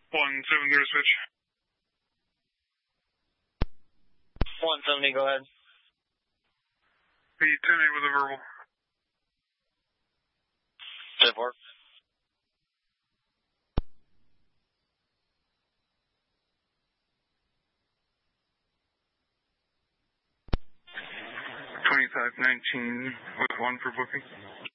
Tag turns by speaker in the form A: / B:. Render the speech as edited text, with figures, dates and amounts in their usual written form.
A: 170 switch.
B: 170, go ahead.
A: Be 10-8 with a verbal.
B: 10-4.
A: $25.19 with 1 for booking.